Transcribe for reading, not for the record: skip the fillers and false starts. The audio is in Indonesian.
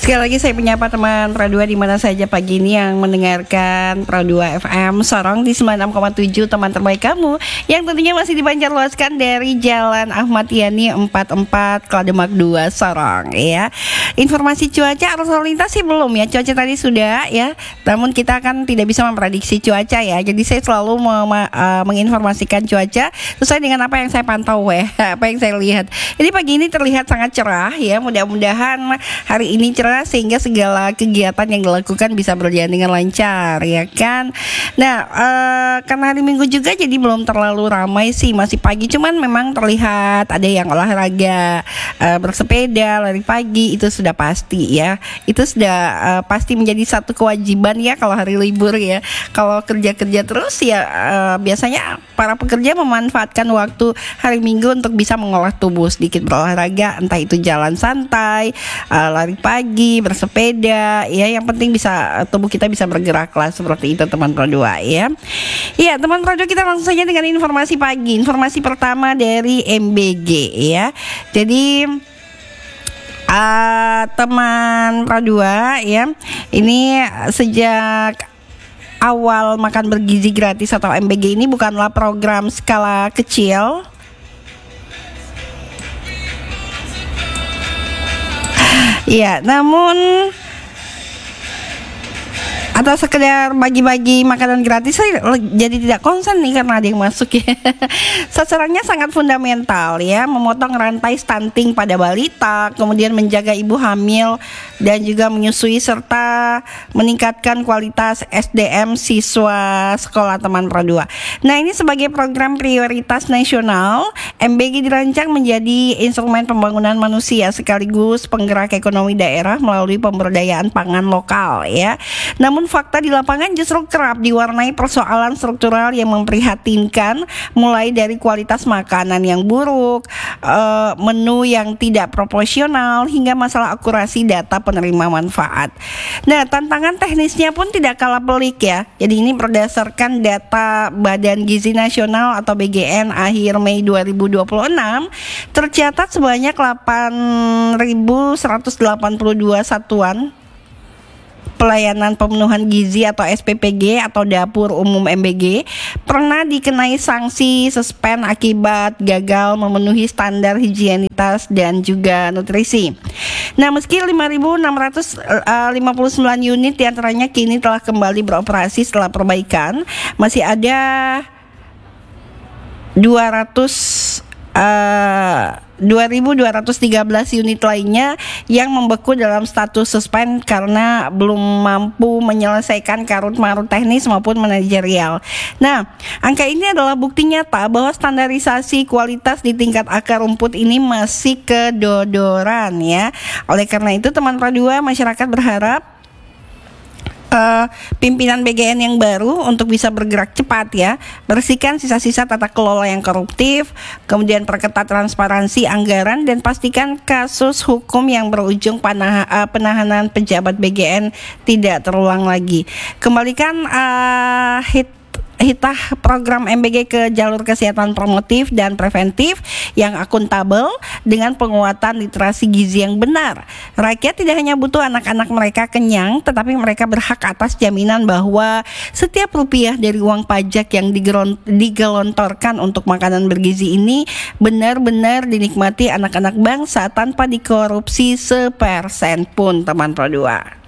Sekali lagi saya menyapa teman Pro 2 di mana saja pagi ini yang mendengarkan Pro 2 FM Sorong di 96,7, teman terbaik kamu yang tentunya masih dipancarluaskan dari Jalan Ahmad Yani 44 Klademak 2 Sorong ya. Informasi cuaca arus lalu lintas sih belum ya. Cuaca tadi sudah ya. Namun kita kan tidak bisa memprediksi cuaca ya. Jadi saya selalu menginformasikan cuaca sesuai dengan apa yang saya pantau ya, apa yang saya lihat. Jadi pagi ini terlihat sangat cerah ya. Mudah-mudahan hari ini cerah sehingga segala kegiatan yang dilakukan bisa berjalan dengan lancar ya kan. Nah karena hari Minggu juga jadi belum terlalu ramai sih, masih pagi, cuman memang terlihat ada yang olahraga, bersepeda, lari pagi, itu sudah pasti ya. Itu sudah pasti menjadi satu kewajiban ya kalau hari libur ya. Kalau kerja-kerja terus ya biasanya para pekerja memanfaatkan waktu hari Minggu untuk bisa mengolah tubuh, sedikit berolahraga, entah itu jalan santai, lari pagi, bersepeda ya, yang penting bisa tubuh kita bisa bergerak lah, seperti itu teman Pro 2 ya. Iya teman Pro 2, kita langsung saja dengan informasi pagi. Informasi pertama dari MBG ya. Jadi teman Pro 2 ya, ini sejak awal makan bergizi gratis atau MBG ini bukanlah program skala kecil. Ya, namun atau sekedar bagi-bagi makanan gratis, saya jadi tidak konsen nih karena ada yang masuk ya. Sasarannya sangat fundamental ya, memotong rantai stunting pada balita, kemudian menjaga ibu hamil dan juga menyusui, serta meningkatkan kualitas SDM siswa sekolah teman Pro 2. Nah, ini sebagai program prioritas nasional, MBG dirancang menjadi instrumen pembangunan manusia sekaligus penggerak ekonomi daerah melalui pemberdayaan pangan lokal ya. Namun fakta di lapangan justru kerap diwarnai persoalan struktural yang memprihatinkan, mulai dari kualitas makanan yang buruk, menu yang tidak proporsional, hingga masalah akurasi data penerima manfaat. Nah, tantangan teknisnya pun tidak kalah pelik ya. Jadi ini berdasarkan data Badan Gizi Nasional atau BGN akhir Mei 2026, tercatat sebanyak 8.182 satuan pelayanan pemenuhan gizi atau SPPG atau dapur umum MBG pernah dikenai sanksi suspend akibat gagal memenuhi standar higienitas dan juga nutrisi. Nah, meski 5.659 unit diantaranya kini telah kembali beroperasi setelah perbaikan, masih ada 2.213 unit lainnya yang membeku dalam status suspend karena belum mampu menyelesaikan karut-marut teknis maupun manajerial. Nah, angka ini adalah bukti nyata bahwa standarisasi kualitas di tingkat akar rumput ini masih kedodoran ya. Oleh karena itu teman Pro 2, masyarakat berharap pimpinan BGN yang baru untuk bisa bergerak cepat ya, bersihkan sisa-sisa tata kelola yang koruptif, kemudian perketat transparansi anggaran, dan pastikan kasus hukum yang berujung penahanan pejabat BGN tidak terulang lagi. Kembalikan hitah program MBG ke jalur kesehatan promotif dan preventif yang akuntabel dengan penguatan literasi gizi yang benar. Rakyat tidak hanya butuh anak-anak mereka kenyang, tetapi mereka berhak atas jaminan bahwa setiap rupiah dari uang pajak yang digelontorkan untuk makanan bergizi ini benar-benar dinikmati anak-anak bangsa tanpa dikorupsi sepersen pun teman Pro 2.